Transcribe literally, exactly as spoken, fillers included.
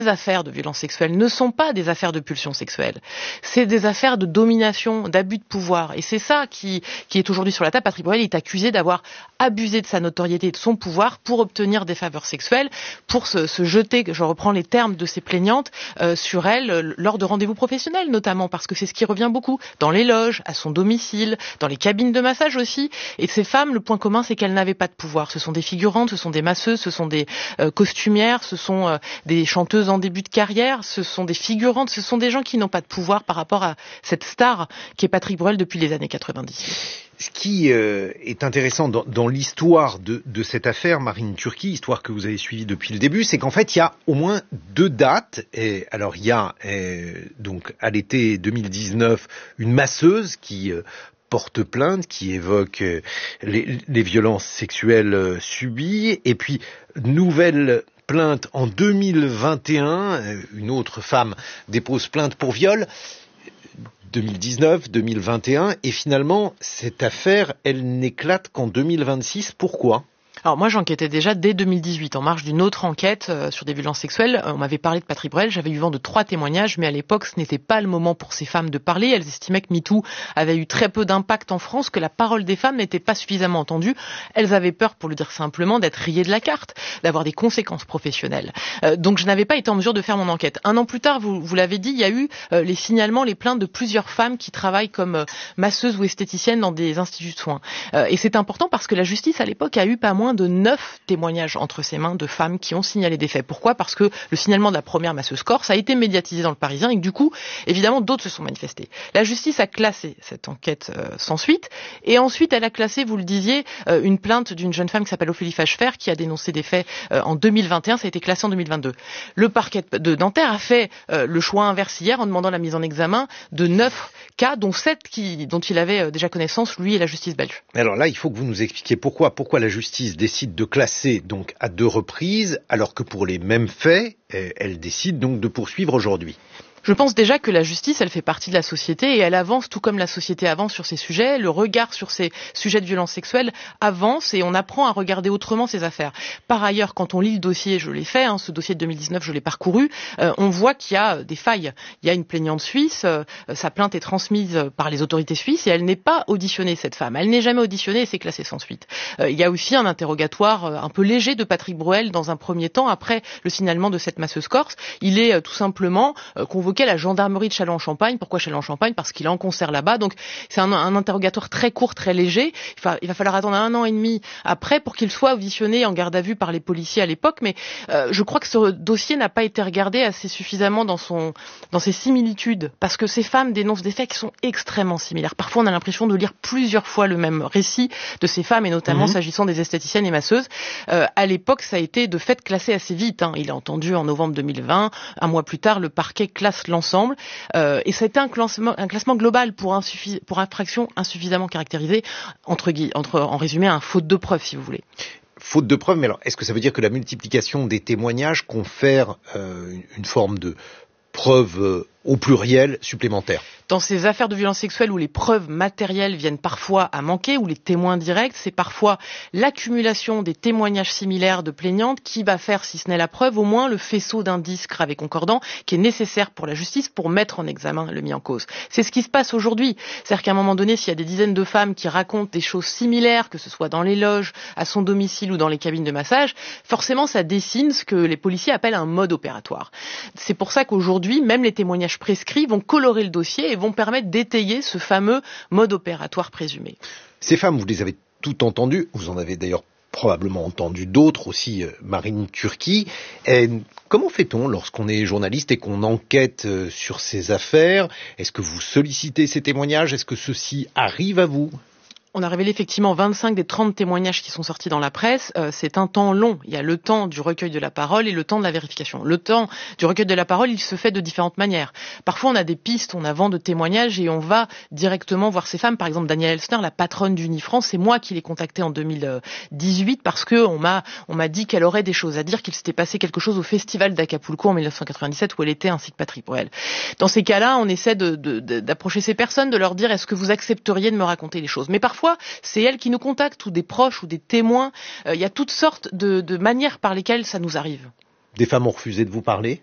Les affaires de violence sexuelle ne sont pas des affaires de pulsion sexuelle. C'est des affaires de domination, d'abus de pouvoir. Et c'est ça qui, qui est aujourd'hui sur la table. Patrick Bruel est accusé d'avoir abusé de sa notoriété et de son pouvoir pour obtenir des faveurs sexuelles, pour se, se jeter, je reprends les termes de ses plaignantes, euh, sur elle euh, lors de rendez-vous professionnels notamment, parce que c'est ce qui revient beaucoup dans les loges, à son domicile, dans les cabines de massage aussi. Et ces femmes, le point commun, c'est qu'elles n'avaient pas de pouvoir. Ce sont des figurantes, ce sont des masseuses, ce sont des euh, costumières, ce sont euh, des chanteuses en début de carrière, ce sont des figurantes, ce sont des gens qui n'ont pas de pouvoir par rapport à cette star qui est Patrick Bruel depuis les années quatre-vingt-dix. Ce qui euh, est intéressant dans, dans l'histoire de, de cette affaire, Marine Turki, histoire que vous avez suivie depuis le début, c'est qu'en fait, il y a au moins deux dates. Et, alors, il y a euh, donc à l'été deux mille dix-neuf une masseuse qui euh, porte plainte, qui évoque euh, les, les violences sexuelles euh, subies, et puis nouvelle plainte en deux mille vingt et un, euh, une autre femme dépose plainte pour viol. deux mille dix-neuf, deux mille vingt et un, et finalement, cette affaire, elle n'éclate qu'en deux mille vingt-six. Pourquoi ? Alors moi j'enquêtais déjà dès deux mille dix-huit en marge d'une autre enquête euh, sur des violences sexuelles. Euh, on m'avait parlé de Patrick Bruel, j'avais eu vent de trois témoignages, mais à l'époque ce n'était pas le moment pour ces femmes de parler. Elles estimaient que MeToo avait eu très peu d'impact en France, que la parole des femmes n'était pas suffisamment entendue. Elles avaient peur, pour le dire simplement, d'être rayées de la carte, d'avoir des conséquences professionnelles. Euh, donc je n'avais pas été en mesure de faire mon enquête. Un an plus tard, vous, vous l'avez dit, il y a eu euh, les signalements, les plaintes de plusieurs femmes qui travaillent comme euh, masseuses ou esthéticiennes dans des instituts de soins. Euh, et c'est important parce que la justice à l'époque a eu pas moins de neuf témoignages entre ses mains de femmes qui ont signalé des faits. Pourquoi ? Parce que le signalement de la première masseuse corse a été médiatisé dans le Parisien et que du coup, évidemment, d'autres se sont manifestés. La justice a classé cette enquête euh, sans suite et ensuite elle a classé, vous le disiez, euh, une plainte d'une jeune femme qui s'appelle Ophélie Fachefer qui a dénoncé des faits euh, en deux mille vingt et un, ça a été classé en deux mille vingt-deux. Le parquet de Nanterre a fait euh, le choix inverse hier en demandant la mise en examen de neuf cas, dont sept qui, dont il avait euh, déjà connaissance, lui et la justice belge. Alors là, il faut que vous nous expliquiez pourquoi, pourquoi la justice décide de classer donc à deux reprises, alors que pour les mêmes faits, elle décide donc de poursuivre aujourd'hui. Je pense déjà que la justice, elle fait partie de la société et elle avance tout comme la société avance sur ces sujets. Le regard sur ces sujets de violence sexuelle avance et on apprend à regarder autrement ces affaires. Par ailleurs, quand on lit le dossier, je l'ai fait, hein, ce dossier de deux mille dix-neuf, je l'ai parcouru, euh, on voit qu'il y a des failles. Il y a une plaignante suisse, euh, sa plainte est transmise par les autorités suisses et elle n'est pas auditionnée, cette femme. Elle n'est jamais auditionnée et c'est classé sans suite. Euh, il y a aussi un interrogatoire euh, un peu léger de Patrick Bruel dans un premier temps, après le signalement de cette masseuse corse. Il est euh, tout simplement euh, convoqué à la gendarmerie de Châlons-en-Champagne. Pourquoi Châlons-en-Champagne ? Parce qu'il est en concert là-bas. Donc c'est un, un interrogatoire très court, très léger. Il va, il va falloir attendre un an et demi après pour qu'il soit auditionné en garde à vue par les policiers à l'époque. Mais euh, je crois que ce dossier n'a pas été regardé assez suffisamment dans son, dans ses similitudes, parce que ces femmes dénoncent des faits qui sont extrêmement similaires. Parfois, on a l'impression de lire plusieurs fois le même récit de ces femmes, et notamment mmh. s'agissant des esthéticiennes et masseuses. Euh, à l'époque, ça a été de fait classé assez vite. Hein. Il est entendu en novembre deux mille vingt. Un mois plus tard, le parquet classe l'ensemble. Euh, et ça a été un classement, un classement global pour, insuffi- pour infraction insuffisamment caractérisée, entre, entre, en résumé, un faute de preuve, si vous voulez. Faute de preuve, mais alors, est-ce que ça veut dire que la multiplication des témoignages confère euh, une forme de preuve euh, au pluriel supplémentaire ? Dans ces affaires de violence sexuelle où les preuves matérielles viennent parfois à manquer, où les témoins directs, c'est parfois l'accumulation des témoignages similaires de plaignantes qui va faire, si ce n'est la preuve, au moins le faisceau d'indices graves et concordants qui est nécessaire pour la justice pour mettre en examen le mis en cause. C'est ce qui se passe aujourd'hui. C'est-à-dire qu'à un moment donné, s'il y a des dizaines de femmes qui racontent des choses similaires, que ce soit dans les loges, à son domicile ou dans les cabines de massage, forcément ça dessine ce que les policiers appellent un mode opératoire. C'est pour ça qu'aujourd'hui, même les témoignages prescrits vont colorer le dossier et vont permettre d'étayer ce fameux mode opératoire présumé. Ces femmes, vous les avez toutes entendues, vous en avez d'ailleurs probablement entendu d'autres aussi, euh, Marine Turki. Et comment fait-on lorsqu'on est journaliste et qu'on enquête euh, sur ces affaires ? Est-ce que vous sollicitez ces témoignages ? Est-ce que ceux-ci arrivent à vous ? On a révélé effectivement vingt-cinq des trente témoignages qui sont sortis dans la presse. Euh, c'est un temps long. Il y a le temps du recueil de la parole et le temps de la vérification. Le temps du recueil de la parole, il se fait de différentes manières. Parfois, on a des pistes, on a vent de témoignages et on va directement voir ces femmes. Par exemple, Danielle Elsner, la patronne d'Unifrance, c'est moi qui l'ai contactée en deux mille dix-huit parce que on m'a, on m'a dit qu'elle aurait des choses à dire, qu'il s'était passé quelque chose au festival d'Acapulco en dix-neuf cent quatre-vingt-dix-sept où elle était ainsi que Patrick Bruel. Dans ces cas-là, on essaie de, de, de, d'approcher ces personnes, de leur dire est-ce que vous accepteriez de me raconter les choses. Mais parfois, c'est elles qui nous contactent, ou des proches, ou des témoins. Il euh, y a toutes sortes de, de manières par lesquelles ça nous arrive. Des femmes ont refusé de vous parler ?